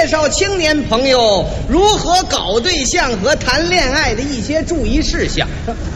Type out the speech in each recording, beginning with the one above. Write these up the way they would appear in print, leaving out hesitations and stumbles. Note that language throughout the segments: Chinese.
绍青年朋友如何搞对象和谈恋爱的一些注意事项。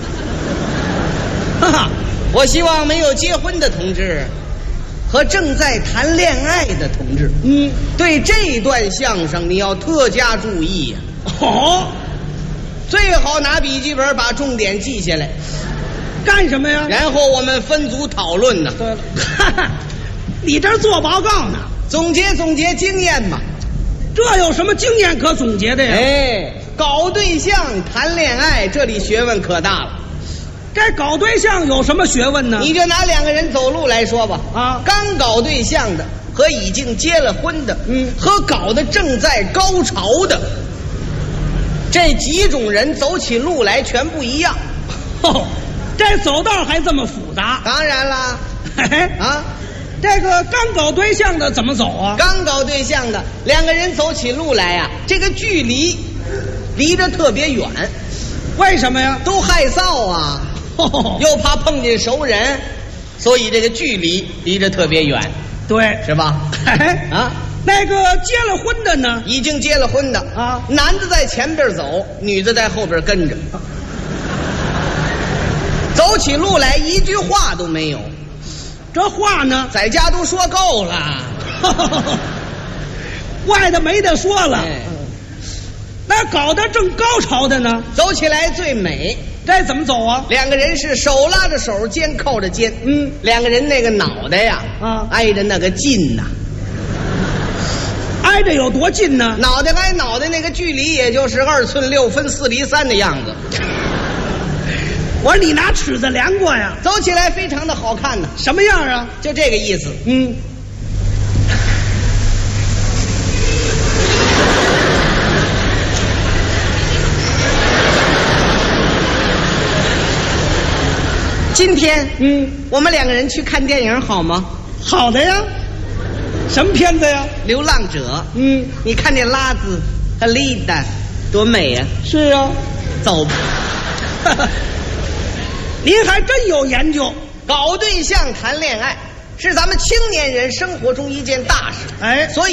哈哈，我希望没有结婚的同志和正在谈恋爱的同志，对这段相声你要特加注意呀。 哦， 最好拿笔记本把重点记下来， 干什么呀？ 然后我们分组讨论呢。 对了，你这儿做报告呢？ 总结经验嘛。 这有什么经验可总结的呀？ 哎，搞对象谈恋爱，这里学问可大了。 这搞对象有什么学问呢？ 你就拿两个人走路来说吧，刚搞对象的和已经结了婚的，和搞得正在高潮的，这几种人走起路来全不一样。 哦，这走道还这么复杂？ 当然啦， 这个刚搞对象的怎么走啊？ 刚搞对象的两个人走起路来呀，这个距离离着特别远。 为什么呀？ 都害臊啊，又怕碰见熟人，所以这个距离离着特别远。 对， 是吧？ 那个结了婚的呢？ 已经结了婚的男的在前边走，女的在后边跟着，走起路来一句话都没有。 这话呢， 在家都说够了， 外的没得说了。那搞得正高潮的呢， 走起来最美。 这怎么走啊？ 两个人是手拉着手，肩靠着肩，两个人那个脑袋呀，挨着那个近呐。 挨着有多近呢？ 脑袋挨脑袋那个距离，也就是2寸6分4厘3的样子。 我说你拿尺子量过呀？ 走起来非常的好看呢。 什么样啊？ 就这个意思。今天，我们两个人去看电影好吗？ 好的呀。什么片子呀？ 流浪者。你看这拉子和丽达多美呀！ 是啊， 走吧。 您还真有研究。 搞对象谈恋爱是咱们青年人生活中一件大事，所以